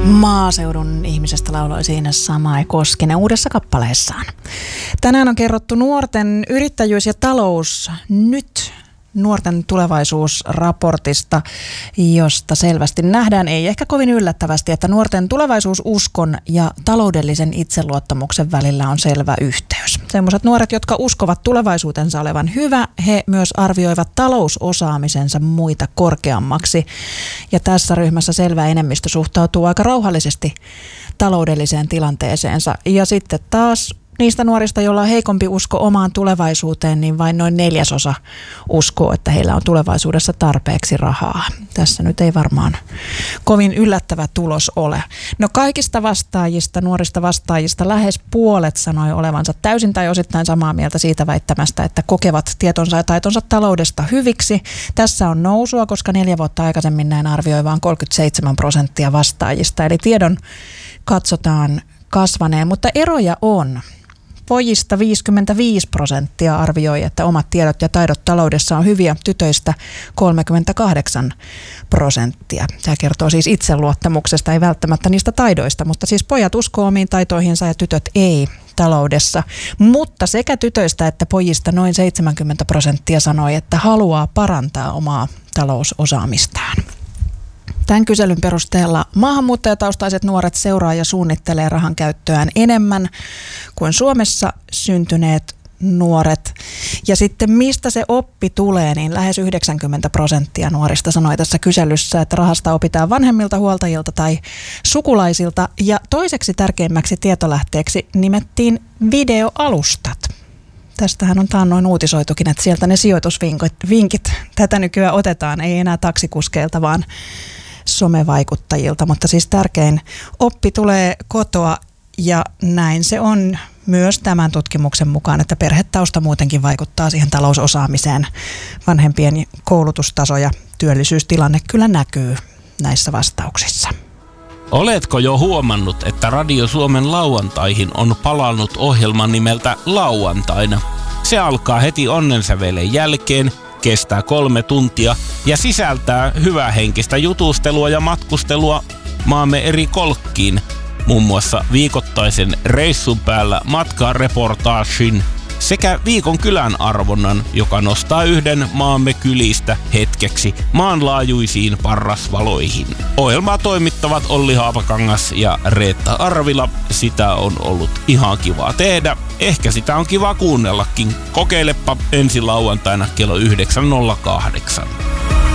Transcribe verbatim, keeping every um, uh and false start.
Maaseudun ihmisestä lauloi siinä Samae Koskinen uudessa kappaleessaan. Tänään on kerrottu nuorten yrittäjyys ja talous nyt nuorten tulevaisuusraportista, josta selvästi nähdään, ei ehkä kovin yllättävästi, että nuorten tulevaisuususkon ja taloudellisen itseluottamuksen välillä on selvä yhteys. Sellaiset nuoret, jotka uskovat tulevaisuutensa olevan hyvä, he myös arvioivat talousosaamisensa muita korkeammaksi. Ja tässä ryhmässä selvä enemmistö suhtautuu aika rauhallisesti taloudelliseen tilanteeseensa. Ja sitten taas niistä nuorista, joilla on heikompi usko omaan tulevaisuuteen, niin vain noin neljäsosa uskoo, että heillä on tulevaisuudessa tarpeeksi rahaa. Tässä nyt ei varmaan kovin yllättävä tulos ole. No kaikista vastaajista, nuorista vastaajista lähes puolet sanoi olevansa täysin tai osittain samaa mieltä siitä väittämästä, että kokevat tietonsa ja taitonsa taloudesta hyviksi. Tässä on nousua, koska neljä vuotta aikaisemmin näin arvioi vain kolmekymmentäseitsemän prosenttia vastaajista. Eli tiedon katsotaan kasvaneen, mutta eroja on. Pojista viisikymmentäviisi prosenttia arvioi, että omat tiedot ja taidot taloudessa on hyviä, tytöistä kolmekymmentäkahdeksan prosenttia. Tämä kertoo siis itseluottamuksesta, ei välttämättä niistä taidoista, mutta siis pojat uskoo omiin taitoihinsa ja tytöt ei taloudessa. Mutta sekä tytöistä että pojista noin seitsemänkymmentä prosenttia sanoi, että haluaa parantaa omaa talousosaamistaan. Tämän kyselyn perusteella maahanmuuttajataustaiset nuoret seuraa ja suunnittelee rahan käyttöään enemmän kuin Suomessa syntyneet nuoret. Ja sitten mistä se oppi tulee, niin lähes yhdeksänkymmentä prosenttia nuorista sanoi tässä kyselyssä, että rahasta opitaan vanhemmilta, huoltajilta tai sukulaisilta. Ja toiseksi tärkeimmäksi tietolähteeksi nimettiin videoalustat. Tästähän on taannoin uutisoitukin, että sieltä ne sijoitusvinkit tätä nykyään otetaan, ei enää taksikuskeilta, vaan somevaikuttajilta, mutta siis tärkein oppi tulee kotoa ja näin se on myös tämän tutkimuksen mukaan, että perhetausta muutenkin vaikuttaa siihen talousosaamiseen. Vanhempien koulutustaso ja työllisyystilanne kyllä näkyy näissä vastauksissa. Oletko jo huomannut, että Radio Suomen lauantaihin on palannut ohjelma nimeltä Lauantaina? Se alkaa heti onnensävelen jälkeen, kestää kolme tuntia ja sisältää hyvähenkistä jutustelua ja matkustelua maamme eri kolkkiin, muun muassa viikoittaisen reissun päällä matkareportaagin sekä viikon kylän arvonnan, joka nostaa yhden maamme kylistä hetkeksi maanlaajuisiin parrasvaloihin. Ohjelmaa toimittavat Olli Haapakangas ja Reetta Arvila. Sitä on ollut ihan kivaa tehdä. Ehkä sitä on kiva kuunnellakin. Kokeilepa ensi lauantaina kello yhdeksän nolla kahdeksan.